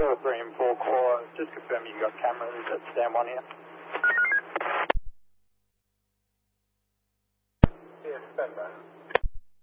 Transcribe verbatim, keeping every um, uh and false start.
Kilo three and four core, just confirm you've got cameras at stand one here. Yes, stand by.